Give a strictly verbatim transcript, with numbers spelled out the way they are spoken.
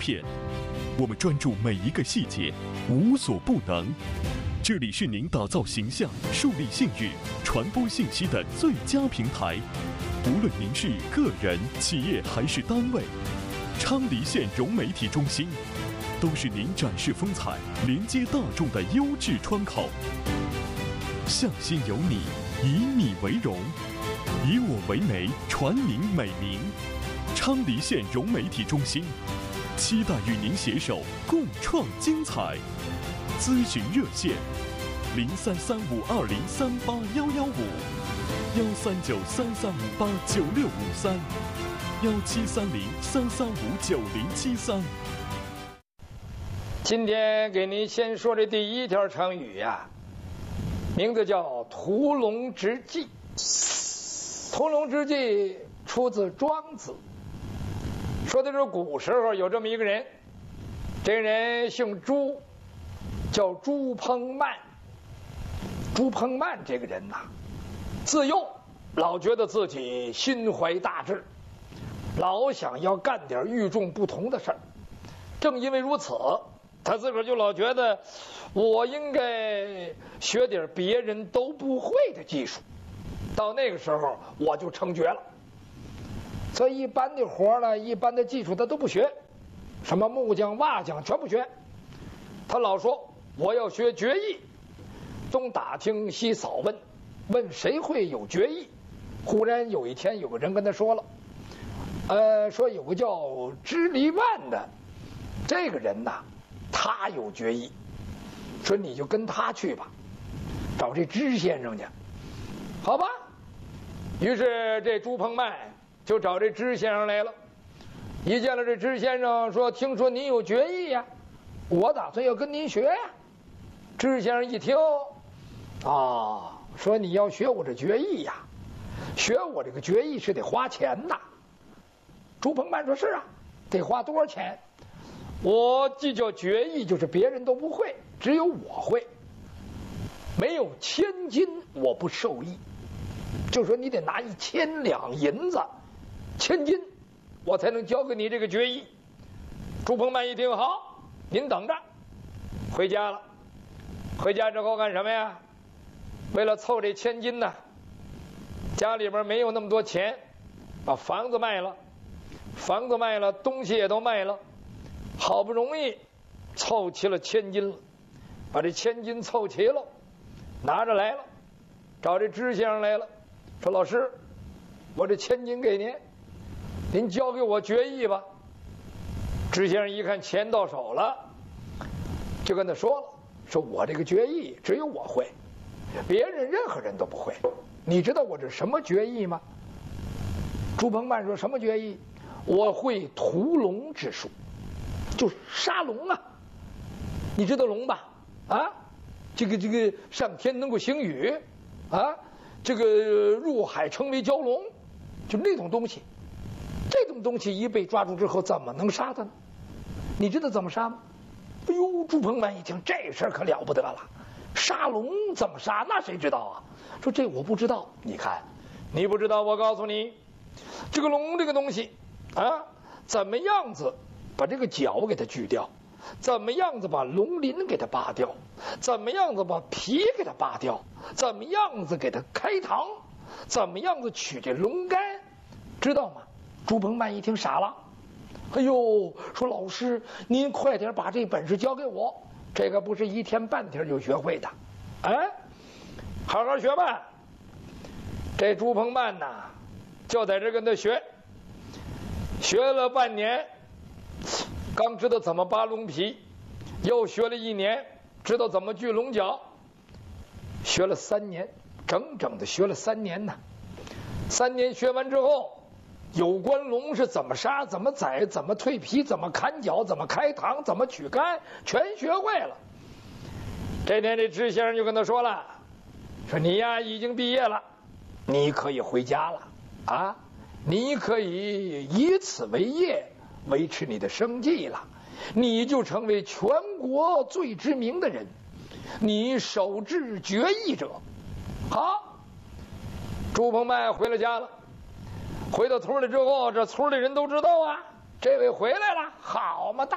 片。我们专注每一个细节，无所不能。这里是您打造形象、树立信誉、传播信息的最佳平台。无论您是个人、企业还是单位，昌黎县融媒体中心都是您展示风采、连接大众的优质窗口。向心有你，以你为荣，以我为媒，传您美名。昌黎县融媒体中心期待与您携手共创精彩。咨询热线：零三三五二零三八幺幺五，幺三九三三五八九六五三，幺七三零三三五九零七三。 今天给您先说这第一条成语呀、啊，名字叫屠龙之计。屠龙之计出自庄子，说的是古时候有这么一个人，这个人姓朱，叫朱烹曼。朱烹曼这个人呐、啊，自幼老觉得自己心怀大志，老想要干点与众不同的事儿。正因为如此，他自个儿就老觉得我应该学点别人都不会的技术，到那个时候我就成绝了。所以一般的活呢，一般的技术他都不学，什么木匠、瓦匠全不学。他老说我要学绝艺，东打听西扫问，问谁会有绝艺。忽然有一天有个人跟他说了，呃，说有个叫支离万的这个人呐，他有绝艺，说你就跟他去吧，找这支先生去，好吧？于是这朱烹曼就找这支先生来了。一见了这支先生，说：“听说您有绝艺呀，我打算要跟您学呀。”支先生一听，啊，说你要学我这绝艺呀，学我这个绝艺是得花钱呐。朱烹曼说：“是啊，得花多少钱？我这叫绝艺，就是别人都不会，只有我会。没有千金，我不受益。就说你得拿一千两银子，千金，我才能教给你这个绝艺。”朱烹曼一听，好，您等着。回家了。回家之后干什么呀？为了凑这千金呢，家里边没有那么多钱，把房子卖了，房子卖了，东西也都卖了，好不容易凑齐了千金了，把这千金凑齐了，拿着来了，找这支先生来了，说：“老师，我这千金给您，您教给我绝艺吧。”支先生一看钱到手了，就跟他说了，说我这个绝艺只有我会，别人任何人都不会。你知道我这什么绝艺吗？朱烹曼说：“什么绝艺？我会屠龙之术，就是杀龙啊。你知道龙吧？啊，这个这个上天能够行雨，啊，这个入海成为蛟龙，就那种东西。这种东西一被抓住之后，怎么能杀它呢？你知道怎么杀吗？”哎呦，朱烹曼一听这事儿可了不得了，杀龙怎么杀？那谁知道啊？说这我不知道。你看，你不知道，我告诉你，这个龙这个东西啊，怎么样子把这个角给它锯掉，怎么样子把龙鳞给它拔掉，怎么样子把皮给它拔掉，怎么样子给它开膛，怎么样子取这龙肝，知道吗？朱烹曼一听傻了。哎呦，说老师，您快点把这本事教给我，这个不是一天半天就学会的，哎，好好学吧。这朱烹曼呐，就在这跟他学，学了半年，刚知道怎么扒龙皮，又学了一年，知道怎么锯龙角，学了三年，整整的学了三年呢。三年学完之后，有关龙是怎么杀、怎么宰、怎么蜕皮、怎么砍角、怎么开膛、怎么取肝，全学会了。这天，这支先生就跟他说了：“说你呀，已经毕业了，你可以回家了啊，你可以以此为业，维持你的生计了，你就成为全国最知名的人，你手制绝艺者。”好，朱彭迈回了家了。回到村里之后，这村里人都知道啊，这位回来了，好嘛，大